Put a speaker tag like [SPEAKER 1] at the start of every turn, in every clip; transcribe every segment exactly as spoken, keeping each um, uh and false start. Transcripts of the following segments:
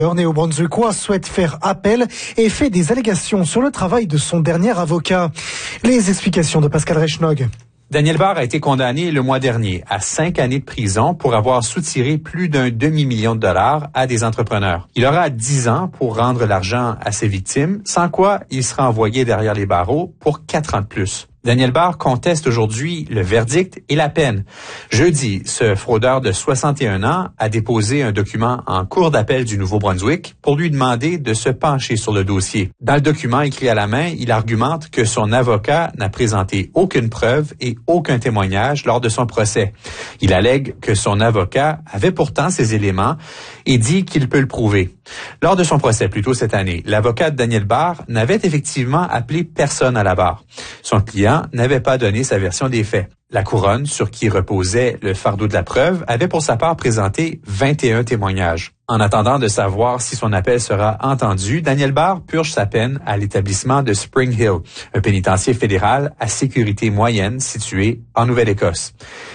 [SPEAKER 1] Le néo-brunswickois souhaite faire appel et fait des allégations sur le travail de son dernier avocat. Les explications de Pascal Reichnog.
[SPEAKER 2] Daniel Barr a été condamné le mois dernier à cinq années de prison pour avoir soutiré plus d'un demi-million de dollars à des entrepreneurs. Il aura dix ans pour rendre l'argent à ses victimes, sans quoi il sera envoyé derrière les barreaux pour quatre ans de plus. Daniel Barr conteste aujourd'hui le verdict et la peine. Jeudi, ce fraudeur de soixante et un ans a déposé un document en cour d'appel du Nouveau-Brunswick pour lui demander de se pencher sur le dossier. Dans le document écrit à la main, il argumente que son avocat n'a présenté aucune preuve et aucun témoignage lors de son procès. Il allègue que son avocat avait pourtant ces éléments et dit qu'il peut le prouver. Lors de son procès plus tôt cette année, l'avocat de Daniel Barr n'avait effectivement appelé personne à la barre. Son client n'avait pas donné sa version des faits. La couronne, sur qui reposait le fardeau de la preuve, avait pour sa part présenté vingt et un témoignages. En attendant de savoir si son appel sera entendu, Daniel Barr purge sa peine à l'établissement de Spring Hill, un pénitencier fédéral à sécurité moyenne situé en Nouvelle-Écosse.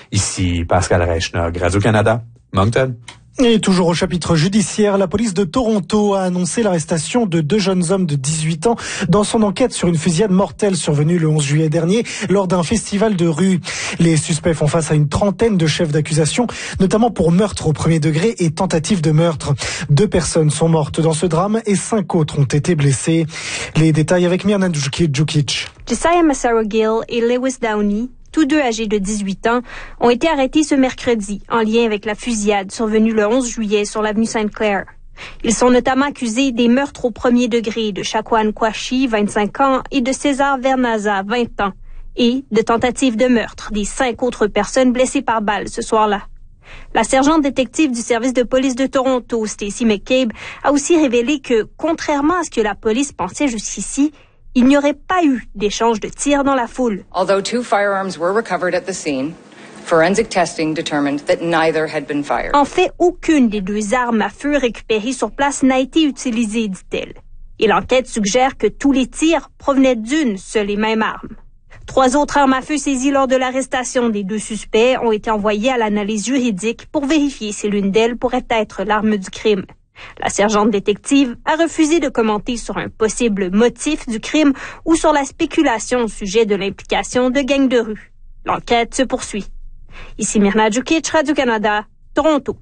[SPEAKER 2] Ici Pascal Reichnog, Radio-Canada, Moncton.
[SPEAKER 1] Et toujours au chapitre judiciaire, la police de Toronto a annoncé l'arrestation de deux jeunes hommes de dix-huit ans dans son enquête sur une fusillade mortelle survenue le onze juillet dernier lors d'un festival de rue. Les suspects font face à une trentaine de chefs d'accusation, notamment pour meurtre au premier degré et tentative de meurtre. Deux personnes sont mortes dans ce drame et cinq autres ont été blessées. Les détails avec Mirna Djukic.
[SPEAKER 3] Josiah Massaro-Gill et Lewis Downey, tous deux âgés de dix-huit ans, ont été arrêtés ce mercredi en lien avec la fusillade survenue le onze juillet sur l'avenue Sainte-Claire. Ils sont notamment accusés des meurtres au premier degré de Shaquan Kwashi, vingt-cinq ans, et de César Vernaza, vingt ans, et de tentative de meurtre des cinq autres personnes blessées par balle ce soir-là. La sergente détective du service de police de Toronto, Stacey McCabe, a aussi révélé que, contrairement à ce que la police pensait jusqu'ici, il n'y aurait pas eu d'échange de tirs dans la foule.
[SPEAKER 4] Although two firearms were recovered at the scene, forensic testing determined that neither had been fired.
[SPEAKER 3] En fait, aucune des deux armes à feu récupérées sur place n'a été utilisée, dit-elle. Et l'enquête suggère que tous les tirs provenaient d'une seule et même arme. Trois autres armes à feu saisies lors de l'arrestation des deux suspects ont été envoyées à l'analyse juridique pour vérifier si l'une d'elles pourrait être l'arme du crime. La sergente détective a refusé de commenter sur un possible motif du crime ou sur la spéculation au sujet de l'implication de gangs de rue. L'enquête se poursuit. Ici Mirna Djukic, Radio-Canada, Toronto.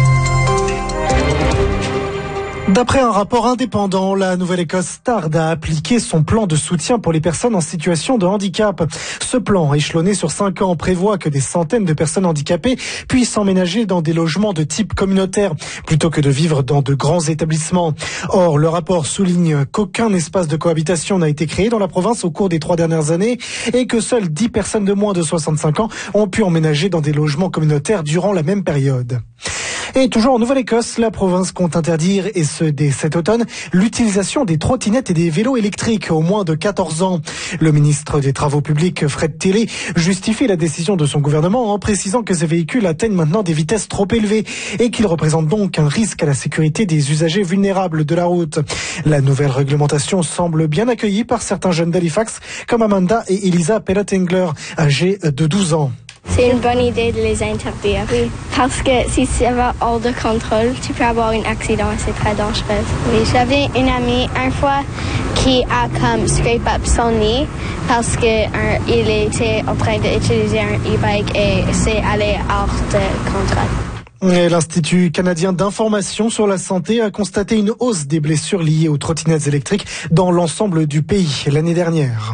[SPEAKER 1] D'après un rapport indépendant, la Nouvelle-Écosse tarde à appliquer son plan de soutien pour les personnes en situation de handicap. Ce plan, échelonné sur cinq ans, prévoit que des centaines de personnes handicapées puissent emménager dans des logements de type communautaire, plutôt que de vivre dans de grands établissements. Or, le rapport souligne qu'aucun espace de cohabitation n'a été créé dans la province au cours des trois dernières années et que seules dix personnes de moins de soixante-cinq ans ont pu emménager dans des logements communautaires durant la même période. Et toujours en Nouvelle-Écosse, la province compte interdire, et ce dès cet automne, l'utilisation des trottinettes et des vélos électriques aux moins de quatorze ans. Le ministre des Travaux publics, Fred Tilley, justifie la décision de son gouvernement en précisant que ces véhicules atteignent maintenant des vitesses trop élevées et qu'ils représentent donc un risque à la sécurité des usagers vulnérables de la route. La nouvelle réglementation semble bien accueillie par certains jeunes d'Halifax, comme Amanda et Elisa Pellet-Engler, âgées de douze ans.
[SPEAKER 5] C'est une bonne idée de les interdire. Oui. Parce que si ça va hors de contrôle, tu peux avoir un accident et c'est très dangereux. Oui, j'avais une amie une fois qui a comme scrape up son nez parce qu'il était en train d'utiliser un e-bike et c'est allé hors de contrôle.
[SPEAKER 1] Et l'Institut canadien d'information sur la santé a constaté une hausse des blessures liées aux trottinettes électriques dans l'ensemble du pays l'année dernière.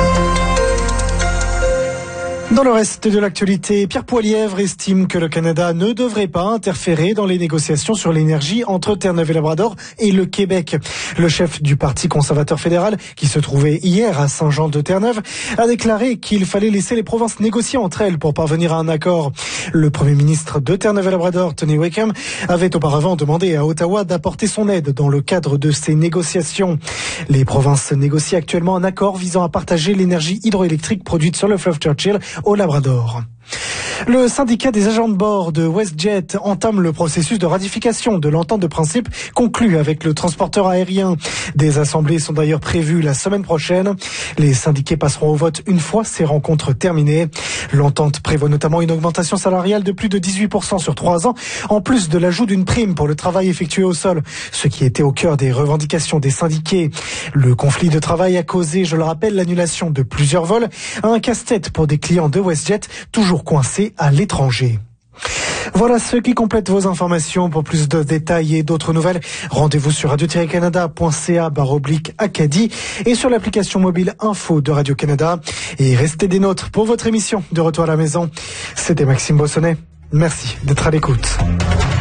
[SPEAKER 1] Dans le reste de l'actualité, Pierre Poilievre estime que le Canada ne devrait pas interférer dans les négociations sur l'énergie entre Terre-Neuve et Labrador et le Québec. Le chef du Parti conservateur fédéral, qui se trouvait hier à Saint-Jean-de-Terre-Neuve, a déclaré qu'il fallait laisser les provinces négocier entre elles pour parvenir à un accord. Le premier ministre de Terre-Neuve et Labrador, Tony Wickham, avait auparavant demandé à Ottawa d'apporter son aide dans le cadre de ces négociations. Les provinces négocient actuellement un accord visant à partager l'énergie hydroélectrique produite sur le fleuve Churchill au Labrador. Le syndicat des agents de bord de WestJet entame le processus de ratification de l'entente de principe conclue avec le transporteur aérien. Des assemblées sont d'ailleurs prévues la semaine prochaine. Les syndiqués passeront au vote une fois ces rencontres terminées. L'entente prévoit notamment une augmentation salariale de plus de dix-huit pour cent sur trois ans, en plus de l'ajout d'une prime pour le travail effectué au sol, ce qui était au cœur des revendications des syndiqués. Le conflit de travail a causé, je le rappelle, l'annulation de plusieurs vols, un casse-tête pour des clients de WestJet toujours coincés à l'étranger. Voilà ce qui complète vos informations. Pour plus de détails et d'autres nouvelles, rendez-vous sur radio tiret canada point c a barre oblique Acadie et sur l'application mobile Info de Radio-Canada. Et restez des nôtres pour votre émission de Retour à la maison. C'était Maxime Bossonnet. Merci d'être à l'écoute.